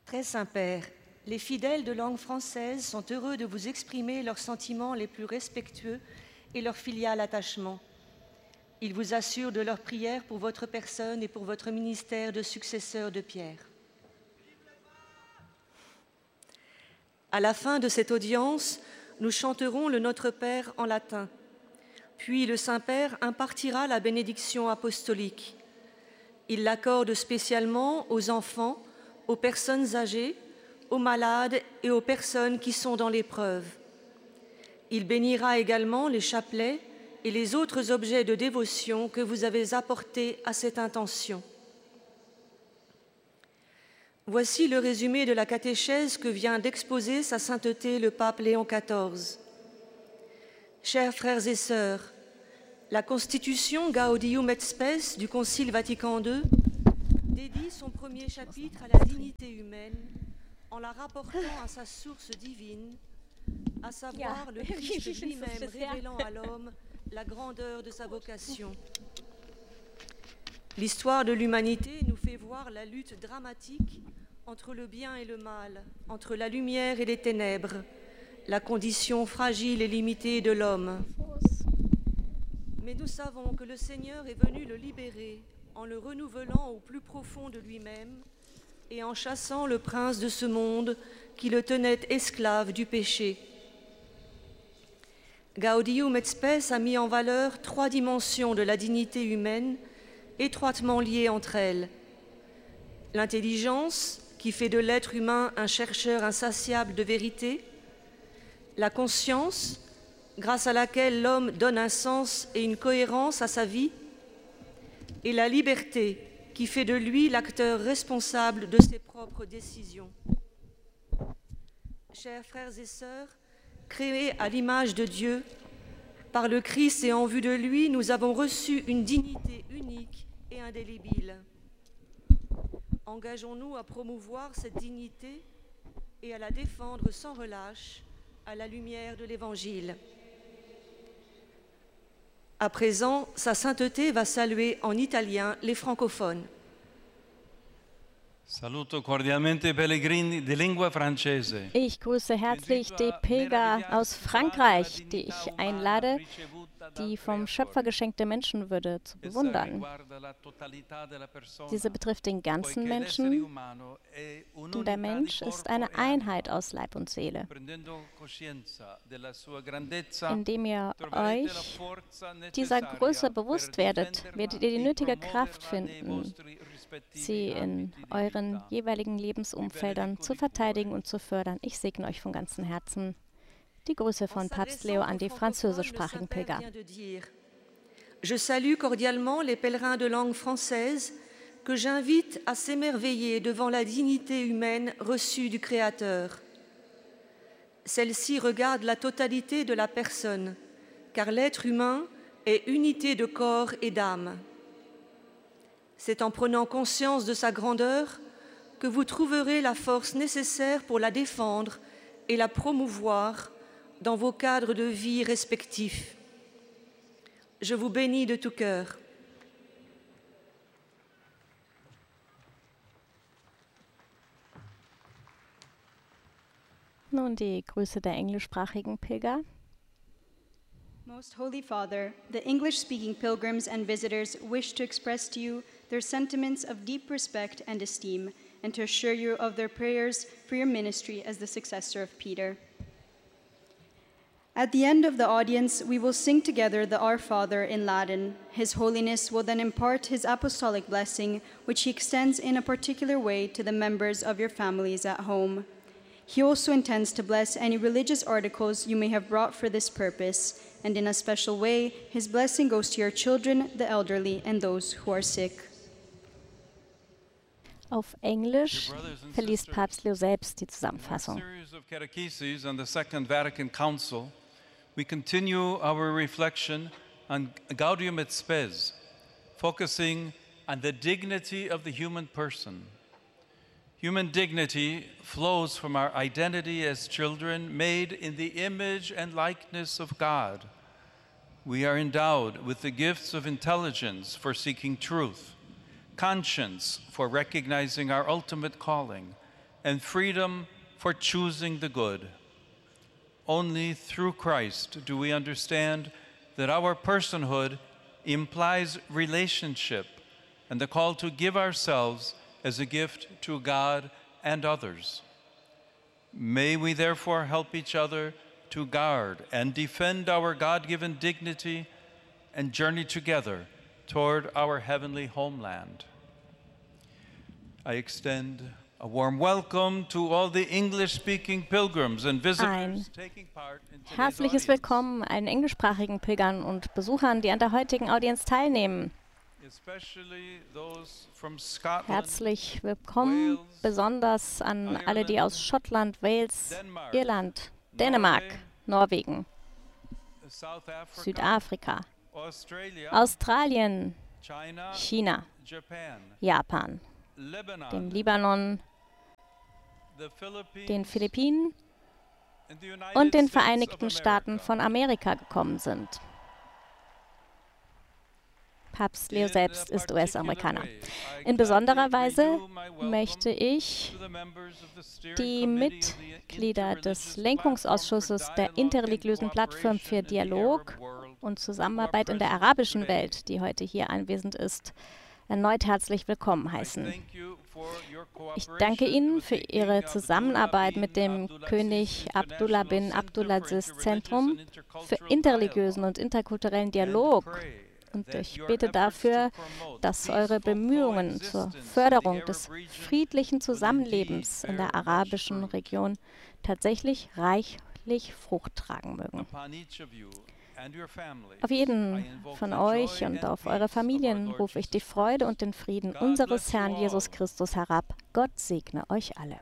Très Saint-Père, les fidèles de langue française sont heureux de vous exprimer leurs sentiments les plus respectueux et leur filial attachement. Ils vous assurent de leur prière pour votre personne et pour votre ministère de successeur de Pierre. À la fin de cette audience, nous chanterons le Notre Père en latin. Puis le Saint-Père impartira la bénédiction apostolique. Il l'accorde spécialement aux enfants, aux personnes âgées, aux malades et aux personnes qui sont dans l'épreuve. Il bénira également les chapelets et les autres objets de dévotion que vous avez apportés à cette intention. Voici le résumé de la catéchèse que vient d'exposer Sa Sainteté le pape Léon XIV. Chers frères et sœurs, la constitution Gaudium et Spes du Concile Vatican II dédie son premier chapitre à la dignité humaine en la rapportant à sa source divine, à savoir le Christ lui-même révélant à l'homme la grandeur de sa vocation. L'histoire de l'humanité nous fait voir la lutte dramatique entre le bien et le mal, entre la lumière et les ténèbres, la condition fragile et limitée de l'homme. Mais nous savons que le Seigneur est venu le libérer en le renouvelant au plus profond de lui-même et en chassant le prince de ce monde qui le tenait esclave du péché. Gaudium et Spes a mis en valeur 3 dimensions de la dignité humaine étroitement liées entre elles. L'intelligence, qui fait de l'être humain un chercheur insatiable de vérité, la conscience, grâce à laquelle l'homme donne un sens et une cohérence à sa vie, et la liberté, qui fait de lui l'acteur responsable de ses propres décisions. Chers frères et sœurs, créés à l'image de Dieu, par le Christ et en vue de lui, nous avons reçu une dignité unique et indélébile. Engageons-nous à promouvoir cette dignité et à la défendre sans relâche à la lumière de l'Évangile. À présent, Sa Sainteté va saluer en italien les francophones. Saluto cordialmente i pellegrini di lingua francese. Ich grüße herzlich die Pilger aus Frankreich, die ich einlade, die vom Schöpfer geschenkte Menschenwürde zu bewundern. Diese betrifft den ganzen Menschen, denn der Mensch ist eine Einheit aus Leib und Seele. Indem ihr euch dieser Größe bewusst werdet, werdet ihr die nötige Kraft finden, sie in euren jeweiligen Lebensumfeldern zu verteidigen und zu fördern. Ich segne euch von ganzem Herzen. Die Grüße von Papst Leo an die französischsprachigen Pilger. Je salue cordialement les pèlerins de langue française que j'invite à s'émerveiller devant la dignité humaine reçue du Créateur. Celle-ci regarde la totalité de la personne, car l'être humain est unité de corps et d'âme. C'est en prenant conscience de sa grandeur que vous trouverez la force nécessaire pour la défendre et la promouvoir dans vos cadres de vie respectifs. Je vous bénis de tout cœur. Nun die Grüße der englischsprachigen Pilger. Most Holy Father, the English-speaking pilgrims and visitors wish to express to you their sentiments of deep respect and esteem, and to assure you of their prayers for your ministry as the successor of Peter. At the end of the audience, we will sing together the Our Father in Latin. His Holiness will then impart his apostolic blessing, which he extends in a particular way to the members of your families at home. He also intends to bless any religious articles you may have brought for this purpose, and in a special way, his blessing goes to your children, the elderly, and those who are sick. Auf Englisch verliest Papst Leo selbst die Zusammenfassung. We continue our reflection on Gaudium et Spes, focusing on the dignity of the human person. Human dignity flows from our identity as children made in the image and likeness of God. We are endowed with the gifts of intelligence for seeking truth, conscience for recognizing our ultimate calling, and freedom for choosing the good. Only through Christ do we understand that our personhood implies relationship and the call to give ourselves as a gift to God and others. May we therefore help each other to guard and defend our God-given dignity and journey together toward our heavenly homeland. I extend a warm welcome to all the English-speaking pilgrims and visitors taking part in today's Herzliches Willkommen allen englischsprachigen Pilgern und Besuchern, die an der heutigen Audienz teilnehmen. Herzlich willkommen, besonders an alle, die aus Schottland, Wales, Irland, Dänemark, Norwegen, Südafrika, Australien, China, Japan, dem Libanon, den Philippinen und den Vereinigten Staaten von Amerika gekommen sind. Papst Leo selbst ist US-Amerikaner. In besonderer Weise möchte ich die Mitglieder des Lenkungsausschusses der interreligiösen Plattform für Dialog und Zusammenarbeit in der arabischen Welt, die heute hier anwesend ist, erneut herzlich willkommen heißen. Ich danke Ihnen für Ihre Zusammenarbeit mit dem König Abdullah bin Abdulaziz Zentrum für interreligiösen und interkulturellen Dialog. Und ich bete dafür, dass eure Bemühungen zur Förderung des friedlichen Zusammenlebens in der arabischen Region tatsächlich reichlich Frucht tragen mögen. Auf jeden von euch und auf eure Familien rufe ich die Freude und den Frieden unseres Herrn Jesus Christus herab. Gott segne euch alle.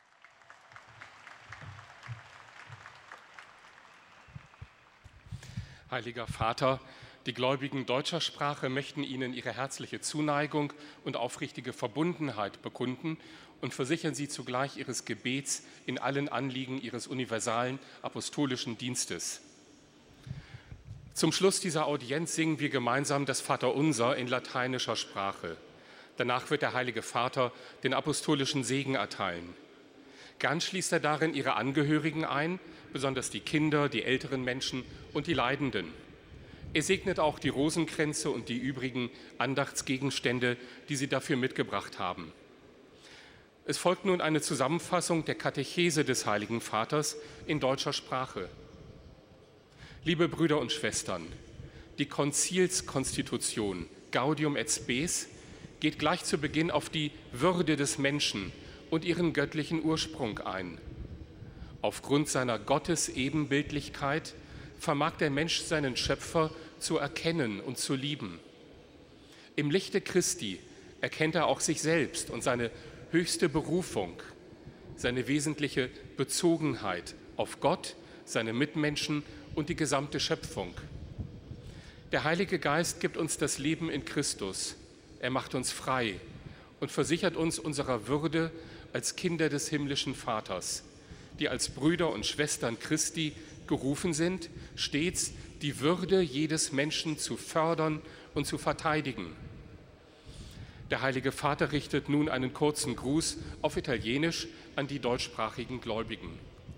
Heiliger Vater, die Gläubigen deutscher Sprache möchten Ihnen ihre herzliche Zuneigung und aufrichtige Verbundenheit bekunden und versichern Sie zugleich Ihres Gebets in allen Anliegen Ihres universalen apostolischen Dienstes. Zum Schluss dieser Audienz singen wir gemeinsam das Vaterunser in lateinischer Sprache. Danach wird der Heilige Vater den apostolischen Segen erteilen. Gern schließt er darin Ihre Angehörigen ein, besonders die Kinder, die älteren Menschen und die Leidenden. Er segnet auch die Rosenkränze und die übrigen Andachtsgegenstände, die Sie dafür mitgebracht haben. Es folgt nun eine Zusammenfassung der Katechese des Heiligen Vaters in deutscher Sprache. Liebe Brüder und Schwestern, die Konzilskonstitution Gaudium et Spes geht gleich zu Beginn auf die Würde des Menschen und ihren göttlichen Ursprung ein. Aufgrund seiner Gottesebenbildlichkeit vermag der Mensch seinen Schöpfer zu erkennen und zu lieben. Im Lichte Christi erkennt er auch sich selbst und seine höchste Berufung, seine wesentliche Bezogenheit auf Gott, seine Mitmenschen und die gesamte Schöpfung. Der Heilige Geist gibt uns das Leben in Christus. Er macht uns frei und versichert uns unserer Würde als Kinder des himmlischen Vaters, die als Brüder und Schwestern Christi gerufen sind, stets die Würde jedes Menschen zu fördern und zu verteidigen. Der Heilige Vater richtet nun einen kurzen Gruß auf Italienisch an die deutschsprachigen Gläubigen.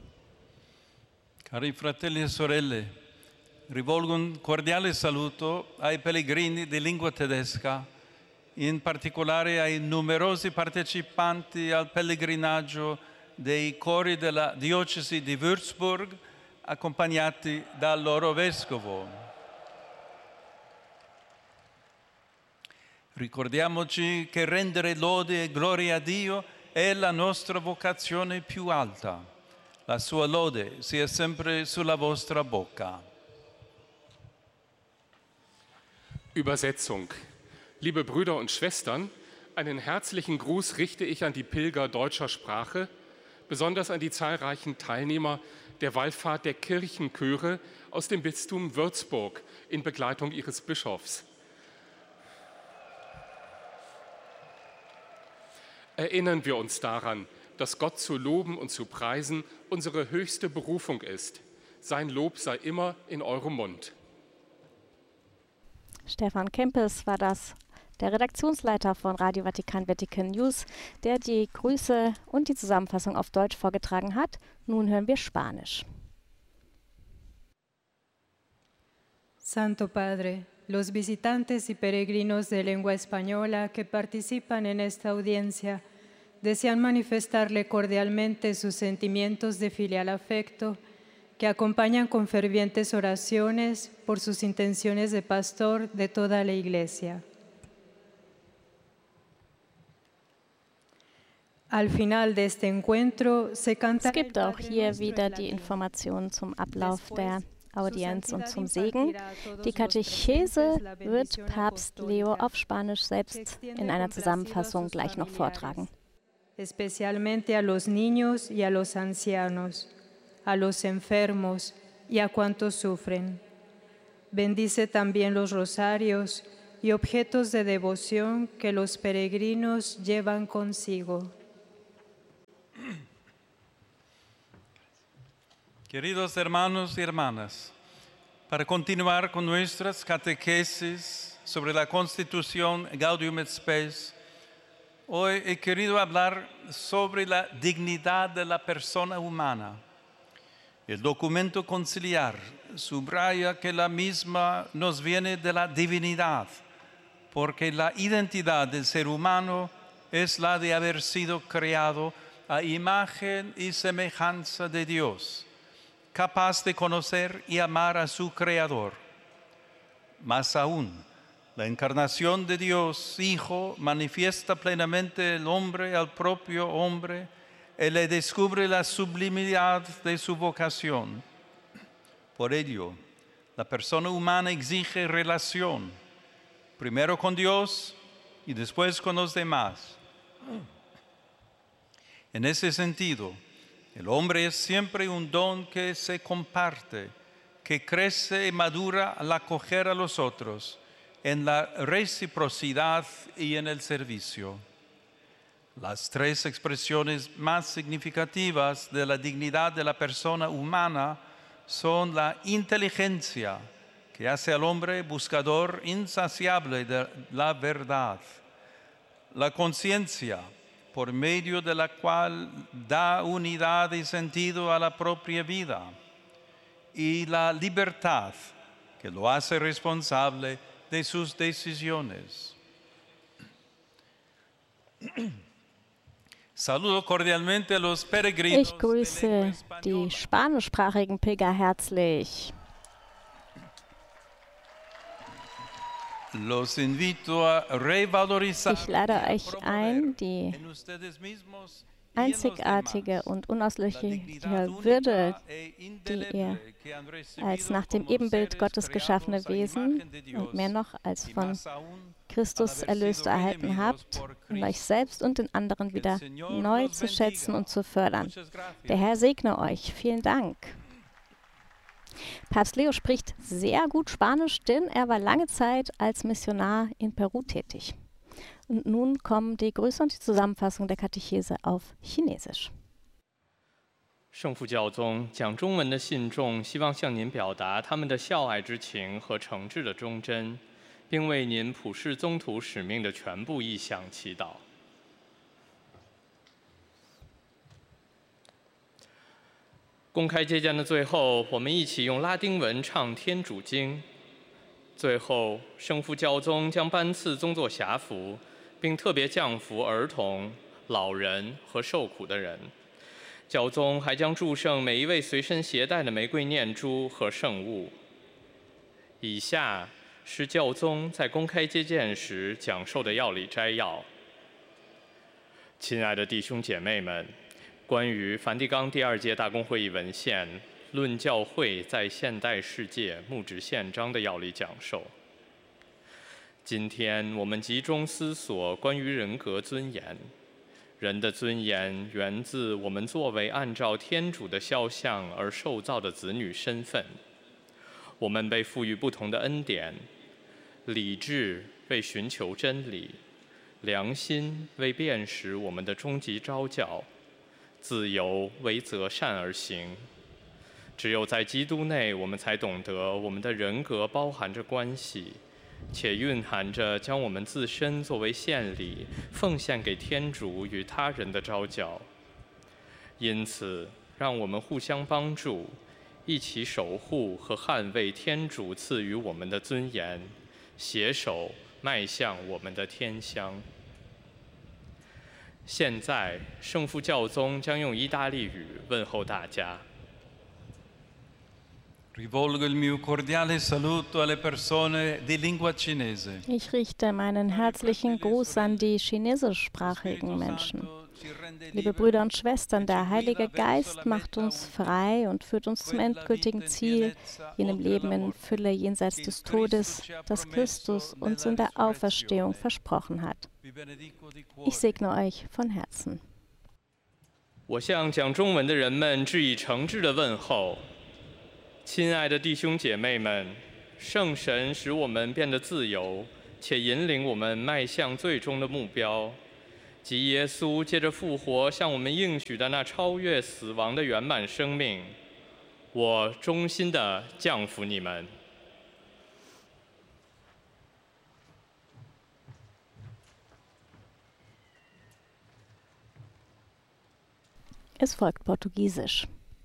Cari fratelli e sorelle, rivolgo un cordiale saluto ai pellegrini di lingua tedesca, in particolare ai numerosi partecipanti al pellegrinaggio dei cori della diocesi di Würzburg, accompagnati dal loro vescovo. Ricordiamoci che rendere lode e gloria a Dio è la nostra vocazione più alta. La sua lode sia sempre sulla vostra bocca. Übersetzung. Liebe Brüder und Schwestern, einen herzlichen Gruß richte ich an die Pilger deutscher Sprache, besonders an die zahlreichen Teilnehmer der Wallfahrt der Kirchenchöre aus dem Bistum Würzburg in Begleitung ihres Bischofs. Erinnern wir uns daran, dass Gott zu loben und zu preisen unsere höchste Berufung ist. Sein Lob sei immer in eurem Mund. Stefan Kempes war das der Redaktionsleiter von Radio Vatikan Vatican News, der die Grüße und die Zusammenfassung auf Deutsch vorgetragen hat. Nun hören wir Spanisch. Santo Padre, los visitantes y peregrinos de lengua española que participan en esta audiencia desean manifestarle cordialmente sus sentimientos de filial afecto que acompañan con fervientes oraciones por sus intenciones de pastor de toda la Iglesia. Al final de este encuentro se canta. Es gibt auch hier wieder die Informationen zum Ablauf der Audienz und zum Segen. Die Katechese wird Papst Leo auf Spanisch selbst in einer Zusammenfassung gleich noch vortragen. Especialmente a los niños y a los ancianos, a los enfermos y a cuantos sufren. Bendice también los rosarios y objetos de devoción que los peregrinos llevan consigo. Queridos hermanos y hermanas, para continuar con nuestras catequesis sobre la Constitución Gaudium et Spes, hoy he querido hablar sobre la dignidad de la persona humana. El documento conciliar subraya que la misma nos viene de la divinidad, porque la identidad del ser humano es la de haber sido creado a imagen y semejanza de Dios, capaz de conocer y amar a su Creador. Más aún, la encarnación de Dios, Hijo, manifiesta plenamente el hombre al propio hombre y le descubre la sublimidad de su vocación. Por ello, la persona humana exige relación, primero con Dios y después con los demás. En ese sentido, el hombre es siempre un don que se comparte, que crece y madura al acoger a los otros en la reciprocidad y en el servicio. Las tres expresiones más significativas de la dignidad de la persona humana son la inteligencia, que hace al hombre buscador insaciable de la verdad, la conciencia, por medio de la cual da unidad y sentido a la propia vida, y la libertad, que lo hace responsable de sus decisiones. Saludo cordialmente a los peregrinos. Ich grüße die spanischsprachigen Pilger herzlich. Los invito a revalorizar. Ich lade euch ein, die einzigartige und unauslöschliche Würde, die ihr als nach dem Ebenbild Gottes geschaffene Wesen und mehr noch als von Christus erlöst erhalten habt, in euch selbst und den anderen wieder neu zu schätzen und zu fördern. Der Herr segne euch. Vielen Dank. Papst Leo spricht sehr gut Spanisch, denn er war lange Zeit als Missionar in Peru tätig. Und nun kommen die Grüße und die Zusammenfassung der Katechese auf Chinesisch. 圣父教宗讲中文的信众希望向您表达他们的孝爱之情和诚挚的忠贞，并为您普世宗徒使命的全部意向祈祷。公开接见的最后，我们一起用拉丁文唱天主经。最后，圣父教宗将颁赐宗座辖服，并特别降服儿童、老人和受苦的人。教宗还将祝圣每一位随身携带的玫瑰念珠和圣物。以下是教宗在公开接见时讲授的要理摘要。亲爱的弟兄姐妹们，关于梵蒂冈第2届大公会议文献《论教会在现代世界牧职宪章》的要理讲授。今天我们集中思索关于人格尊严。人的尊严源自我们作为按照天主的肖像而受造的子女身份。我们被赋予不同的恩典：理智为寻求真理，良心为辨识我们的终极召叫，自由为择善而行。只有在基督内，我们才懂得我们的人格包含着关系， 且蕴含着将我们自身作为献礼奉献给天主与他人的召叫。因此，让我们互相帮助，一起守护和捍卫天主赐予我们的尊严，携手迈向我们的天乡。现在，圣父教宗将用意大利语问候大家。 Rivolgo il mio cordiale saluto alle persone di lingua cinese. Ich richte meinen herzlichen Gruß an die chinesischsprachigen Menschen. Liebe Brüder und Schwestern, der Heilige Geist macht uns frei und führt uns zum endgültigen Ziel, jenem Leben in Fülle jenseits des Todes, das Christus uns in der Auferstehung versprochen hat. Ich segne euch von Herzen. 我向讲中文的人们致以诚挚的问候。亲爱的弟兄姐妹们，圣神使我们变得自由，且引领我们迈向最终的目标，即耶稣借着复活向我们应许的那超越死亡的圆满生命。我衷心地降服你们。 Es folgt Portugiesisch.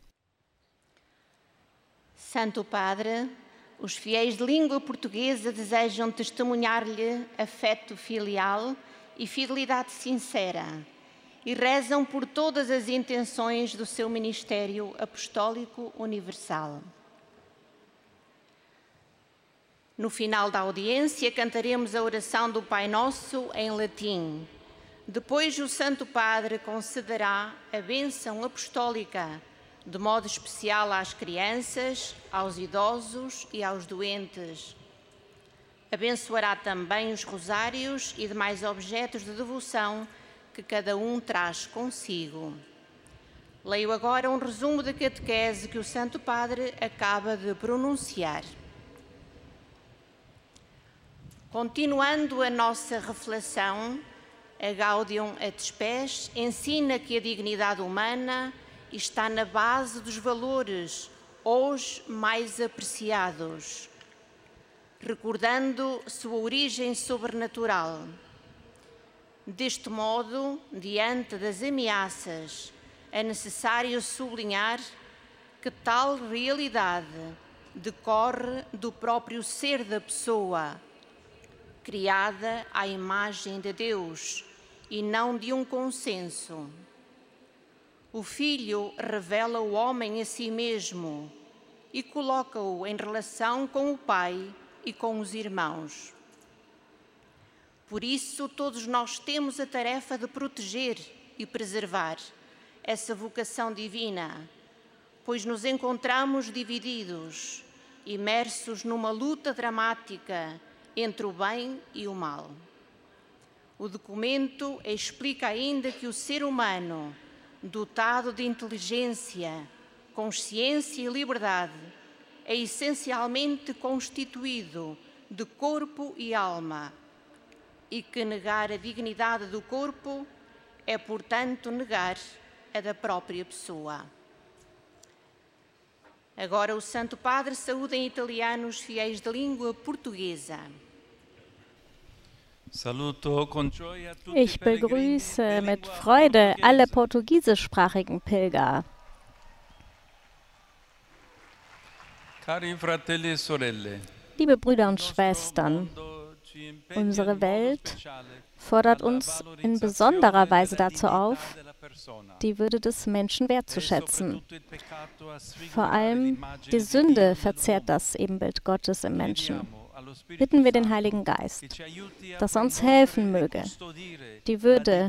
Santo Padre, os fiéis de língua portuguesa desejam testemunhar-lhe afeto filial e fidelidade sincera e rezam por todas as intenções do seu ministério apostólico universal. No final da audiência, cantaremos a oração do Pai Nosso em latim. Depois, o Santo Padre concederá a bênção apostólica, de modo especial às crianças, aos idosos e aos doentes. Abençoará também os rosários e demais objetos de devoção que cada um traz consigo. Leio agora um resumo da catequese que o Santo Padre acaba de pronunciar. Continuando a nossa reflexão, a Gaudium et Spes ensina que a dignidade humana está na base dos valores hoje mais apreciados, recordando sua origem sobrenatural. Deste modo, diante das ameaças, é necessário sublinhar que tal realidade decorre do próprio ser da pessoa, criada à imagem de Deus e não de um consenso. O Filho revela o homem a si mesmo e coloca-o em relação com o Pai e com os irmãos. Por isso, todos nós temos a tarefa de proteger e preservar essa vocação divina, pois nos encontramos divididos, imersos numa luta dramática entre o bem e o mal. O documento explica ainda que o ser humano, dotado de inteligência, consciência e liberdade, é essencialmente constituído de corpo e alma, e que negar a dignidade do corpo é, portanto, negar a da própria pessoa. Agora o Santo Padre saúda em italiano os fiéis de língua portuguesa. Ich begrüße mit Freude alle portugiesischsprachigen Pilger. Liebe Brüder und Schwestern, unsere Welt fordert uns in besonderer Weise dazu auf, die Würde des Menschen wertzuschätzen. Vor allem die Sünde verzerrt das Ebenbild Gottes im Menschen. Bitten wir den Heiligen Geist, dass er uns helfen möge, die Würde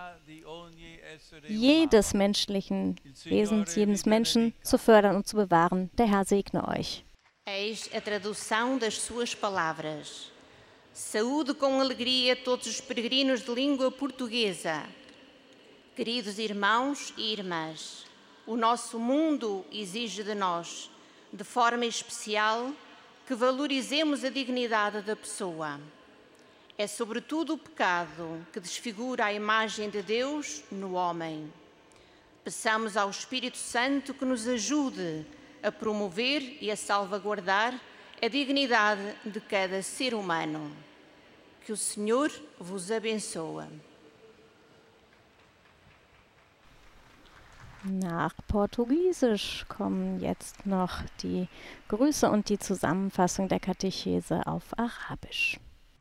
jedes menschlichen Wesens, jedes Menschen zu fördern und zu bewahren. Der Herr segne euch. Eis a tradução das suas palavras. Saúde com alegria todos os peregrinos de língua portuguesa. Queridos irmãos e irmãs, o nosso mundo exige de nós, de forma especial, que valorizemos a dignidade da pessoa. É sobretudo o pecado que desfigura a imagem de Deus no homem. Peçamos ao Espírito Santo que nos ajude a promover e a salvaguardar a dignidade de cada ser humano. Que o Senhor vos abençoe. Nach Portugiesisch kommen jetzt noch die Grüße und die Zusammenfassung der Katechese auf Arabisch.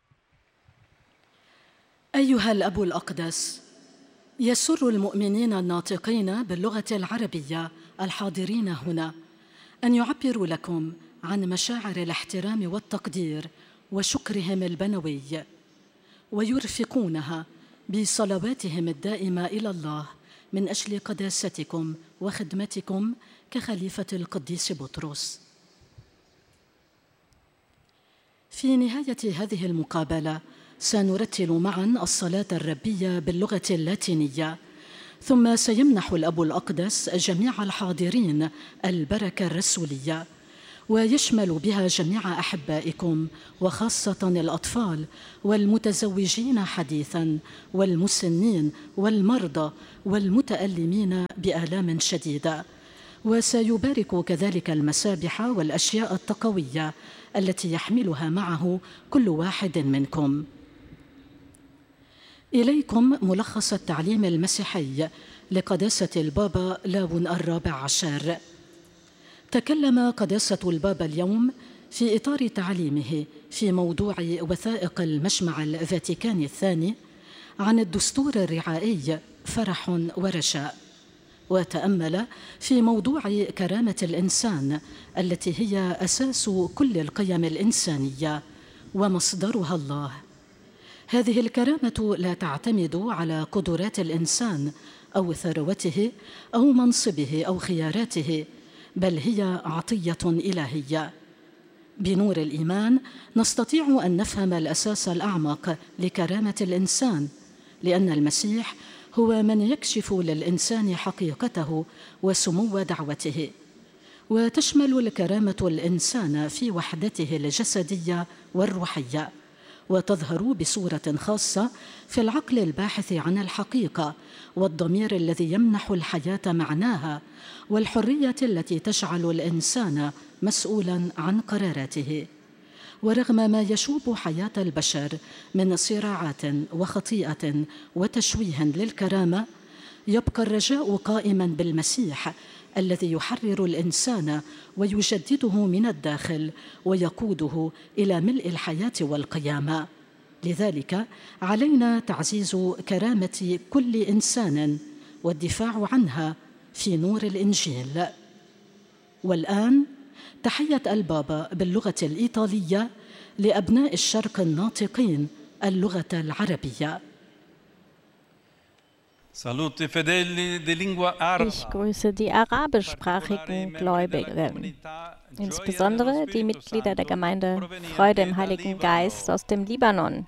أيها الأب الأقدس، يسر المؤمنين الناطقين باللغة العربية الحاضرين هنا أن يعبروا لكم عن مشاعر الاحترام والتقدير وشكرهم البنوي، ويرفقونها بصلواتهم الدائمة إلى الله من أجل قداستكم وخدمتكم كخليفة القديس بطرس. في نهاية هذه المقابلة سنرتل معا الصلاة الربية باللغة اللاتينية، ثم سيمنح الأب الأقدس جميع الحاضرين البركة الرسولية، ويشمل بها جميع أحبائكم وخاصة الأطفال والمتزوجين حديثاً والمسنين والمرضى والمتألمين بآلام شديدة، وسيبارك كذلك المسابح والأشياء التقوية التي يحملها معه كل واحد منكم. إليكم ملخص التعليم المسيحي لقداسة البابا لاون الرابع عشر. تكلم قداسة البابا اليوم في إطار تعليمه في موضوع وثائق المجمع الفاتيكاني الثاني عن الدستور الرعائي فرح ورجاء، وتأمل في موضوع كرامة الإنسان التي هي أساس كل القيم الإنسانية ومصدرها الله. هذه الكرامة لا تعتمد على قدرات الإنسان أو ثروته أو منصبه أو خياراته، بل هي عطية إلهية. بنور الإيمان نستطيع أن نفهم الأساس الأعمق لكرامة الإنسان، لأن المسيح هو من يكشف للإنسان حقيقته وسمو دعوته، وتشمل الكرامة الإنسان في وحدته الجسدية والروحية، وتظهر بصورة خاصة في العقل الباحث عن الحقيقة والضمير الذي يمنح الحياة معناها والحرية التي تجعل الإنسان مسؤولاً عن قراراته. ورغم ما يشوب حياة البشر من صراعات وخطيئة وتشويه للكرامة، يبقى الرجاء قائماً بالمسيح الذي يحرر الإنسان ويجدده من الداخل ويقوده إلى ملء الحياة والقيامة. لذلك علينا تعزيز كرامة كل إنسان والدفاع عنها في نور الإنجيل. والآن تحية البابا باللغة الإيطالية لأبناء الشرق الناطقين اللغة العربية. Ich grüße die arabischsprachigen Gläubigen, insbesondere die Mitglieder der Gemeinde Freude im Heiligen Geist aus dem Libanon.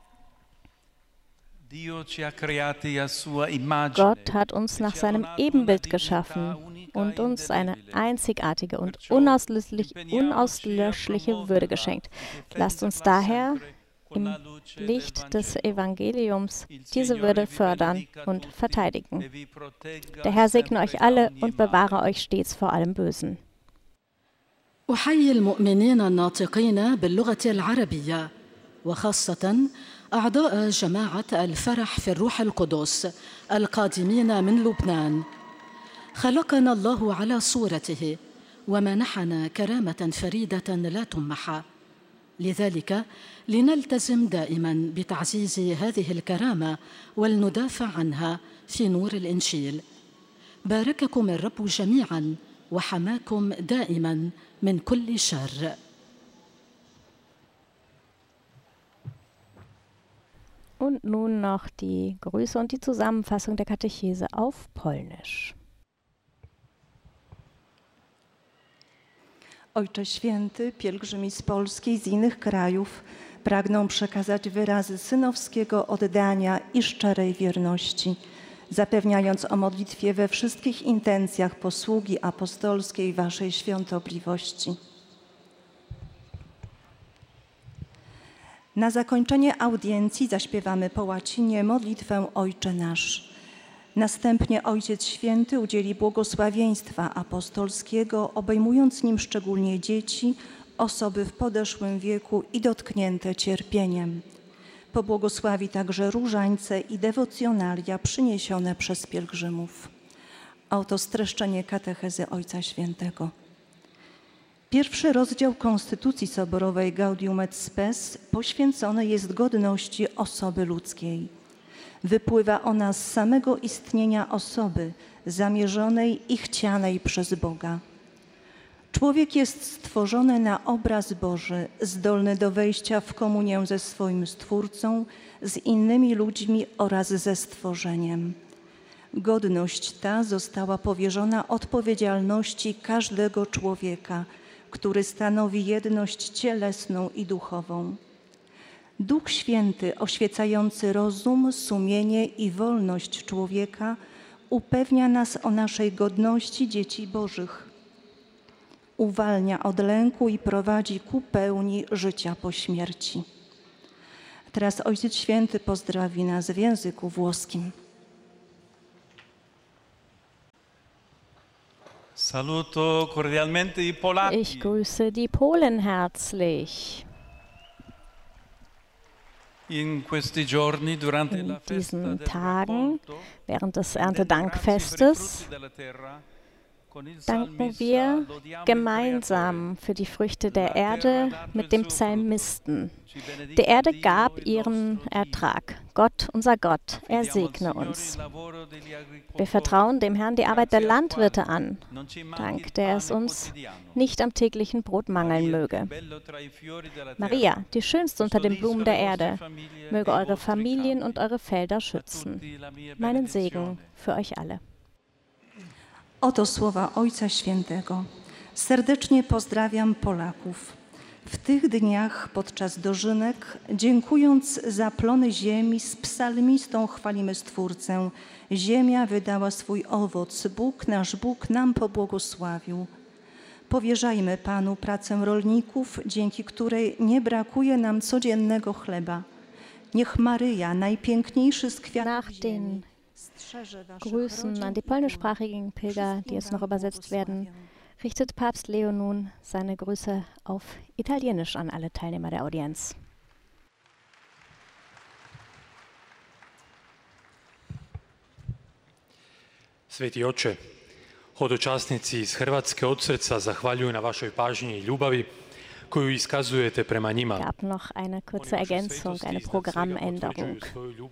Gott hat uns nach seinem Ebenbild geschaffen und uns eine einzigartige und unauslöschliche Würde geschenkt. Lasst uns daher im Licht des Evangeliums diese Würde fördern und verteidigen. Der Herr segne euch alle und bewahre euch stets vor allem Bösen. أحيي المؤمنين الناطقين باللغة العربية، وخاصة أعضاء جماعة الفرح في الروح القدس القادمين من لبنان. خلقنا الله على صورته ومنحنا كرامة فريدة لا تمحى، لذلك لنلتزم دائما بتعزيز هذه الكرامة ولندافع عنها في نور الإنجيل. بارككم الرب جميعا وحماكم دائما من كل شر. Und nun noch die Grüße und die Zusammenfassung der Katechese auf Polnisch. Ojcze Święty, pielgrzymi z Polski i z innych krajów pragną przekazać wyrazy synowskiego oddania i szczerej wierności, zapewniając o modlitwie we wszystkich intencjach posługi apostolskiej Waszej świątobliwości. Na zakończenie audiencji zaśpiewamy po łacinie modlitwę Ojcze Nasz. Następnie Ojciec Święty udzieli błogosławieństwa apostolskiego, obejmując nim szczególnie dzieci osoby w podeszłym wieku i dotknięte cierpieniem. Pobłogosławi także różańce i dewocjonalia przyniesione przez pielgrzymów. A oto streszczenie katechezy Ojca Świętego. Pierwszy rozdział Konstytucji Soborowej Gaudium et Spes poświęcony jest godności osoby ludzkiej. Wypływa ona z samego istnienia osoby, zamierzonej i chcianej przez Boga. Człowiek jest stworzony na obraz Boży, zdolny do wejścia w komunię ze swoim Stwórcą, z innymi ludźmi oraz ze stworzeniem. Godność ta została powierzona odpowiedzialności każdego człowieka, który stanowi jedność cielesną i duchową. Duch Święty, oświecający rozum, sumienie i wolność człowieka, upewnia nas o naszej godności dzieci Bożych. Uwalnia od lęku i prowadzi ku pełni życia po śmierci. Teraz Ojciec Święty pozdrowi nas w języku włoskim. Saluto cordialmente i Polacchi. Ich grüße die Polen herzlich. In questi giorni, durante In la festa diesen del Tagen, raccolto, während des rendiamo Erntedankfestes, grazie per i frutti della terra. danken wir gemeinsam für die Früchte der Erde mit dem Psalmisten. Die Erde gab ihren Ertrag. Gott, unser Gott, er segne uns. Wir vertrauen dem Herrn die Arbeit der Landwirte an, dank der es uns nicht am täglichen Brot mangeln möge. Maria, die schönste unter den Blumen der Erde, möge eure Familien und eure Felder schützen. Meinen Segen für euch alle. Oto słowa Ojca Świętego. Serdecznie pozdrawiam Polaków. W tych dniach podczas dożynek, dziękując za plony ziemi, z psalmistą chwalimy Stwórcę. Ziemia wydała swój owoc, Bóg, nasz Bóg nam pobłogosławił. Powierzajmy Panu pracę rolników, dzięki której nie brakuje nam codziennego chleba. Niech Maryja, najpiękniejszy z kwiatów ziemi, Grüßen an die polnischsprachigen Pilger, die es noch übersetzt werden, richtet Papst Leo nun seine Grüße auf Italienisch an alle Teilnehmer der Audienz. Sveti Oče, hodočasnici iz Hrvatske od srca zahvaljuju na vašoj pažnji i ljubavi koju iskazujete prema njima. Es gab noch eine kurze Ergänzung, eine Programmänderung.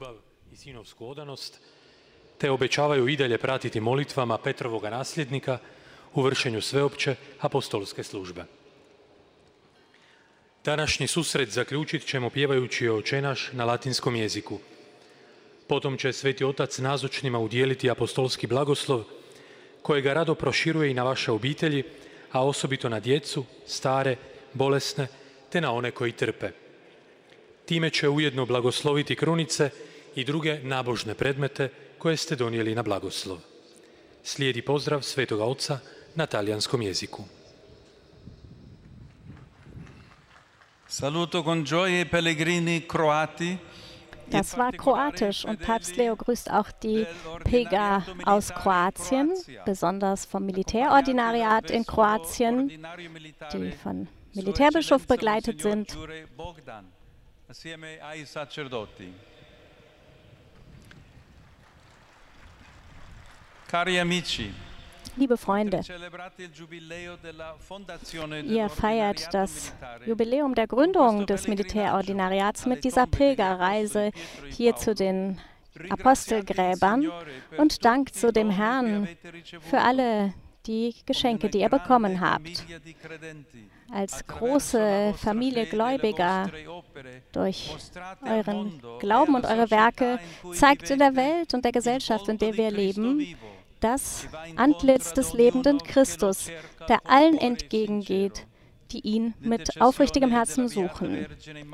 Te obećavaju i dalje pratiti molitvama Petrovoga nasljednika u vršenju sveopće apostolske službe. Današnji susret zaključit ćemo pjevajući Oče naš na latinskom jeziku. Potom će Sveti Otac nazočnima udijeliti apostolski blagoslov kojega rado proširuje i na vaše obitelji, a osobito na djecu, stare, bolesne te na one koji trpe. Time će ujedno blagosloviti krunice i druge nabožne predmete koje ste donijeli na blagoslov. Slijedi pozdrav Svetoga Oca na talijanskom jeziku. Saluto con gioia i pellegrini croati. Das war kroatisch und Papst Leo grüßt auch die Pilger aus Kroatien, besonders vom Militärordinariat in Kroatien, die von Militärbischof begleitet sind. Cari amici, Liebe Freunde, ihr feiert das Jubiläum der Gründung des Militärordinariats mit dieser Pilgerreise hier zu den Apostelgräbern und dankt zu dem Herrn für alle die Geschenke, die ihr bekommen habt. Als große Familie Gläubiger durch euren Glauben und eure Werke zeigt in der Welt und der Gesellschaft, in der wir leben, das Antlitz des lebenden Christus, der allen entgegengeht, die ihn mit aufrichtigem Herzen suchen.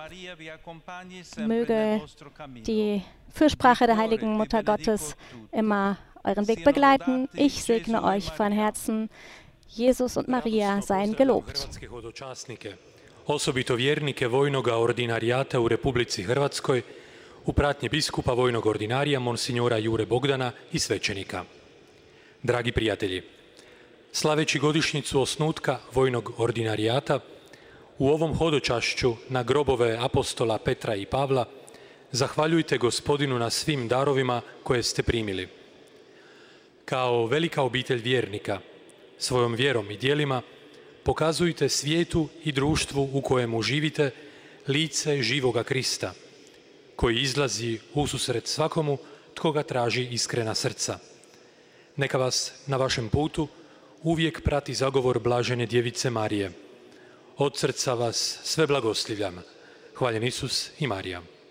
Möge die Fürsprache der heiligen Mutter Gottes immer euren Weg begleiten. Ich segne euch von Herzen. Jesus und Maria seien gelobt. Osobito vjernike vojnoga ordinarijata u Republici Hrvatskoj, u pratnji biskupa vojnog ordinarija Monsignora Jure Bogdana i svećenika. Dragi prijatelji, slaveći godišnjicu osnutka vojnog ordinarijata, U ovom hodočašću na grobove apostola Petra i Pavla zahvaljujte Gospodinu na svim darovima koje ste primili. Kao velika obitelj vjernika, svojom vjerom i djelima pokazujte svijetu i društvu u kojemu živite lice živoga Krista, koji izlazi ususret svakomu tko ga traži iskrena srca. Neka vas na vašem putu uvijek prati zagovor blažene djevice Marije. Od srca vas sve blagoslivljam. Hvaljen Isus i Marija.